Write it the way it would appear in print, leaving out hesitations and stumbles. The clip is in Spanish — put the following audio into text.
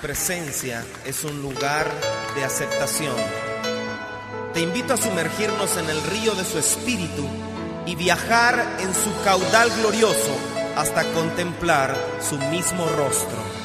presencia es un lugar de aceptación. Te invito a sumergirnos en el río de su espíritu y viajar en su caudal glorioso hasta contemplar su mismo rostro.